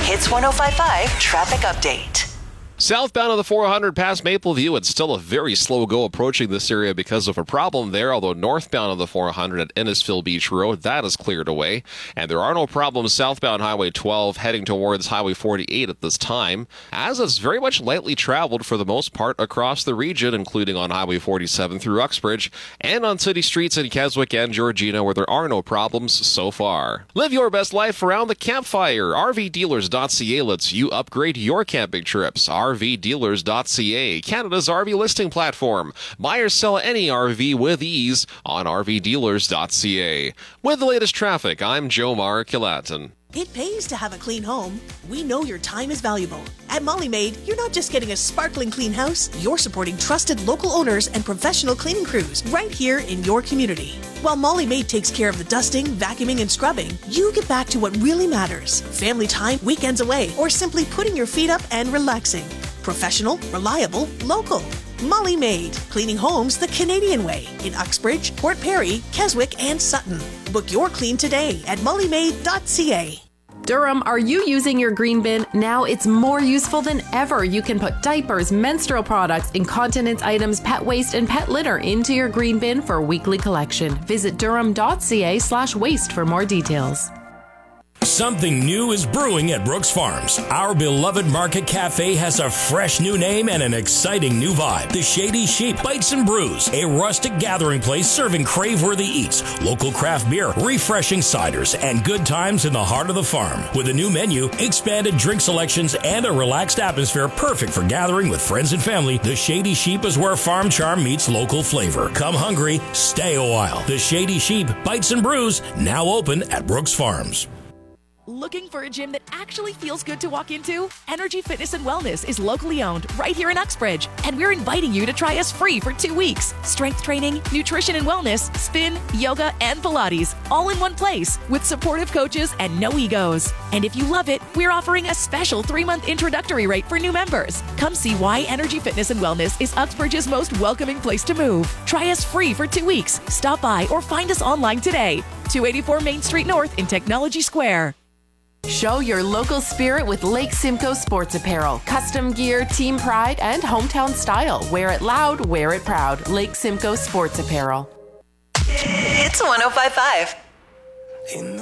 Hits 1055 traffic update. Southbound on the 400 past Mapleview, it's still a very slow go approaching this area because of a problem there, although northbound on the 400 at Innisfil Beach Road, that is cleared away. And there are no problems southbound Highway 12 heading towards Highway 48 at this time, as it's very much lightly traveled for the most part across the region, including on Highway 47 through Uxbridge, and on city streets in Keswick and Georgina where there are no problems so far. Live your best life around the campfire. RVdealers.ca lets you upgrade your camping trips. RVdealers.ca, Canada's RV listing platform. Buy or sell any RV with ease on RVdealers.ca. With the latest traffic, I'm Joe Markilatin. It pays to have a clean home. We know your time is valuable. At Molly Maid, you're not just getting a sparkling clean house, you're supporting trusted local owners and professional cleaning crews right here in your community. While Molly Maid takes care of the dusting, vacuuming, and scrubbing, you get back to what really matters. Family time, weekends away, or simply putting your feet up and relaxing. Professional, reliable, local. Molly Maid, cleaning homes the Canadian way in Uxbridge, Port Perry, Keswick, and Sutton. Book your clean today at mollymaid.ca. Durham, are you using your green bin? Now it's more useful than ever. You can put diapers, menstrual products, incontinence items, pet waste, and pet litter into your green bin for weekly collection. Visit durham.ca/waste for more details. Something new is brewing at Brooks Farms. Our beloved Market Cafe has a fresh new name and an exciting new vibe. The Shady Sheep Bites and Brews, a rustic gathering place serving crave-worthy eats, local craft beer, refreshing ciders, and good times in the heart of the farm. With a new menu, expanded drink selections, and a relaxed atmosphere perfect for gathering with friends and family, the Shady Sheep is where farm charm meets local flavor. Come hungry, stay a while. The Shady Sheep Bites and Brews, now open at Brooks Farms. Looking for a gym that actually feels good to walk into? Energy Fitness and Wellness is locally owned right here in Uxbridge, and we're inviting you to try us free for 2 weeks. Strength training, nutrition and wellness, spin, yoga, and Pilates, all in one place with supportive coaches and no egos. And if you love it, we're offering a special 3-month introductory rate for new members. Come see why Energy Fitness and Wellness is Uxbridge's most welcoming place to move. Try us free for 2 weeks. Stop by or find us online today. 284 Main Street North in Technology Square. Show your local spirit with Lake Simcoe Sports Apparel. Custom gear, team pride, and hometown style. Wear it loud, wear it proud. Lake Simcoe Sports Apparel. It's 1055.